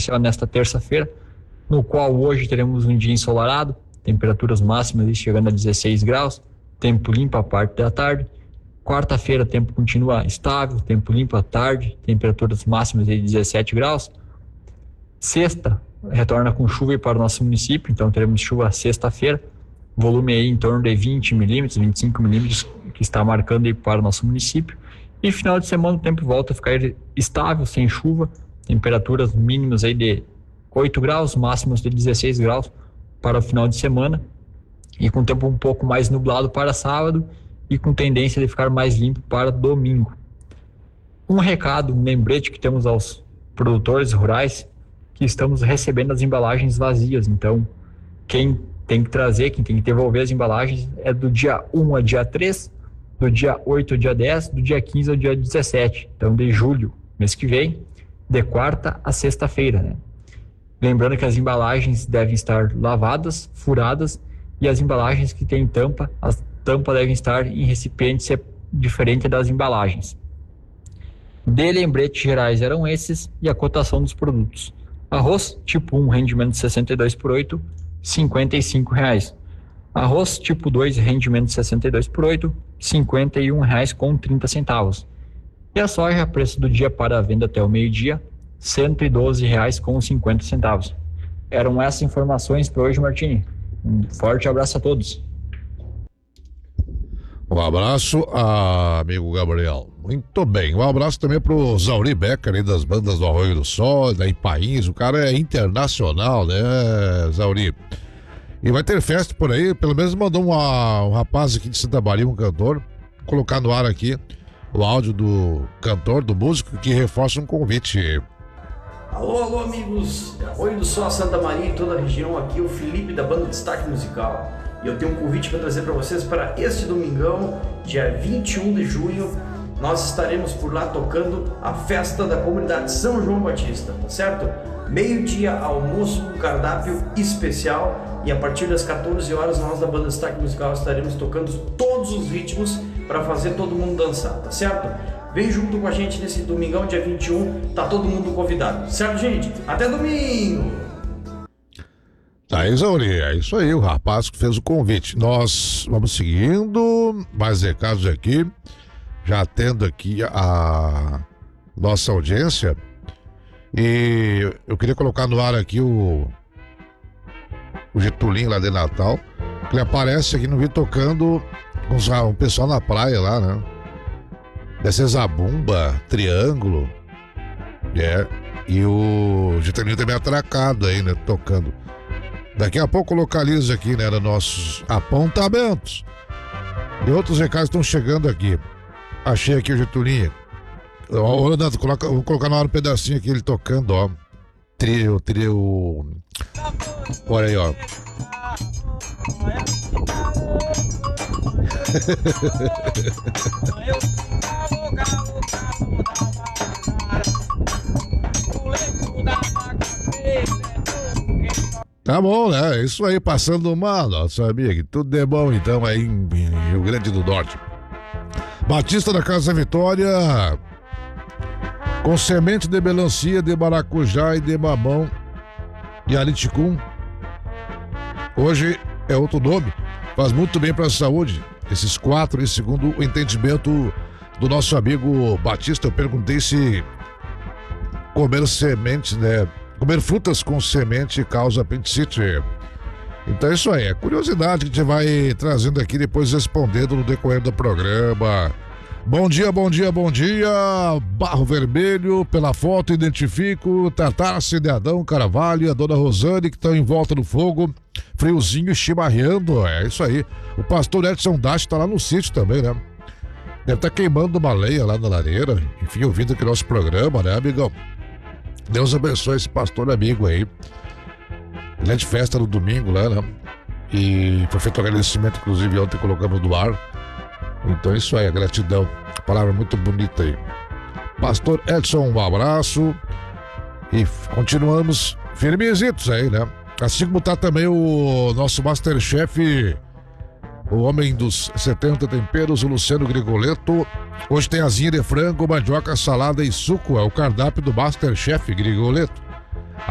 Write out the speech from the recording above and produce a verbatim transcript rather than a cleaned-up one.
especial nesta terça-feira, no qual hoje teremos um dia ensolarado, temperaturas máximas chegando a dezesseis graus, tempo limpo a parte da tarde. Quarta-feira, tempo continua estável, tempo limpo à tarde, temperaturas máximas de dezessete graus. Sexta, retorna com chuva para o nosso município, então teremos chuva sexta-feira, volume aí em torno de vinte milímetros, vinte e cinco milímetros, que está marcando aí para o nosso município. E final de semana o tempo volta a ficar estável, sem chuva, temperaturas mínimas aí de oito graus, máximas de dezesseis graus para o final de semana, e com tempo um pouco mais nublado para sábado e com tendência de ficar mais limpo para domingo. Um recado, um lembrete que temos aos produtores rurais, que estamos recebendo as embalagens vazias, então quem tem que trazer, quem tem que devolver as embalagens é do dia um ao dia três, do dia oito ao dia dez, do dia quinze ao dia dezessete, então de julho, mês que vem, de quarta a sexta-feira, né? Lembrando que as embalagens devem estar lavadas, furadas, e as embalagens que têm tampa, as tampas devem estar em recipientes diferentes das embalagens. De lembretes gerais eram esses e a cotação dos produtos. Arroz tipo um, rendimento sessenta e dois por oito, cinquenta e cinco reais. Arroz tipo dois, rendimento sessenta e dois por oito, cinquenta e um reais com trinta centavos. E a soja, preço do dia para a venda até o meio-dia, cento e doze reais com cinquenta centavos. Eram essas informações para hoje, Martini. Um forte abraço a todos. Um abraço, amigo Gabriel. Muito bem. Um abraço também pro Zauri Becker aí das bandas do Arroio do Sol, da Ipains. O cara é internacional, né, Zauri? E vai ter festa por aí. Pelo menos mandou uma, um rapaz aqui de Santa Maria, um cantor, colocar no ar aqui o áudio do cantor, do músico, que reforça um convite. Alô, alô, amigos. Arroio do Sol, Santa Maria e toda a região. Aqui é o Felipe da banda Destaque Musical. E eu tenho um convite para trazer para vocês para este domingão, dia vinte e um de junho. Nós estaremos por lá tocando a festa da comunidade São João Batista, tá certo? Meio-dia, almoço com cardápio especial, e a partir das quatorze horas nós da banda Destaque Musical estaremos tocando todos os ritmos para fazer todo mundo dançar, tá certo? Vem junto com a gente nesse domingão, dia vinte e um, tá todo mundo convidado, certo, gente? Até domingo! Tá, Isauri, é isso aí, o rapaz que fez o convite. Nós vamos seguindo, mais recados aqui, já atendo aqui a nossa audiência, e eu queria colocar no ar aqui o, o Getulinho lá de Natal, que ele aparece aqui no vídeo tocando com os, um pessoal na praia lá, né? Dessa zabumba, triângulo, é, e o Getulinho também atracado aí, né, tocando. Daqui a pouco localiza aqui, né, nos nossos apontamentos. E outros recados estão chegando aqui. Achei aqui o Getulinho. Ô, Leonardo, coloca, vou colocar na hora um pedacinho aqui ele tocando, ó. Trio, trio. Olha aí, ó. Tá bom, né? É isso aí, passando mal, nosso amigo. Tudo de bom, então, aí em, em Rio Grande do Norte. Batista da Casa Vitória, com semente de melancia, de maracujá e de mamão e aliticum. Hoje é outro nome, faz muito bem para a saúde. Esses quatro, e segundo o entendimento do nosso amigo Batista, eu perguntei se comer sementes, né? Comer frutas com semente causa apendicite. Então é isso aí, é curiosidade que a gente vai trazendo aqui, depois respondendo no decorrer do programa. Bom dia, bom dia, bom dia. Barro Vermelho, pela foto identifico Tartar, Cidadão, Carvalho, a dona Rosane, que estão em volta do fogo, friozinho e chimarreando. É isso aí. O pastor Edson Dash está lá no sítio também, né? Deve estar tá queimando uma lenha lá na lareira. Enfim, ouvindo aqui nosso programa, né, amigão? Deus abençoe esse pastor amigo aí. Ele é de festa no domingo lá, né? E foi feito um agradecimento, inclusive ontem colocamos no ar. Então é isso aí, a gratidão. Palavra muito bonita aí. Pastor Edson, um abraço. E continuamos firmezitos aí, né? Assim como tá também o nosso Masterchef, o homem dos setenta temperos, o Luciano Grigoleto. Hoje tem asinha de frango, mandioca, salada e suco. É o cardápio do Masterchef Grigoleto.